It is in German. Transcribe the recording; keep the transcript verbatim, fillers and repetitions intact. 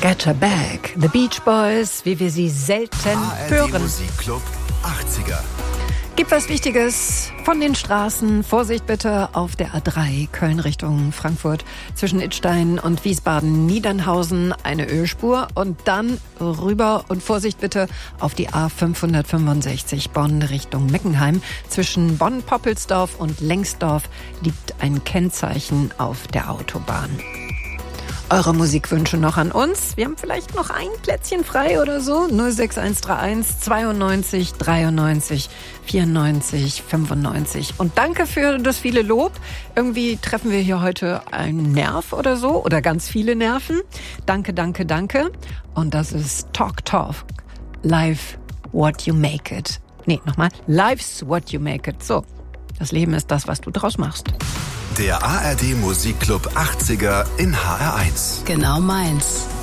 Get a Bag. The Beach Boys, wie wir sie selten A R D hören. Musikclub achtziger. Gibt was Wichtiges von den Straßen. Vorsicht bitte auf der A drei, Köln Richtung Frankfurt. Zwischen Idstein und Wiesbaden-Niedernhausen eine Ölspur. Und dann rüber und Vorsicht bitte auf die A fünfhundertfünfundsechzig, Bonn Richtung Meckenheim. Zwischen Bonn-Poppelsdorf und Lengsdorf liegt ein Kennzeichen auf der Autobahn. Eure Musikwünsche noch an uns. Wir haben vielleicht noch ein Plätzchen frei oder so. null sechs eins drei eins zweiundneunzig dreiundneunzig vierundneunzig fünfundneunzig. Und danke für das viele Lob. Irgendwie treffen wir hier heute einen Nerv oder so. Oder ganz viele Nerven. Danke, danke, danke. Und das ist Talk Talk. Life what you make it. Nee, nochmal. Life's what you make it. So, das Leben ist das, was du draus machst. Der A R D Musikclub achtziger in H R eins. Genau meins.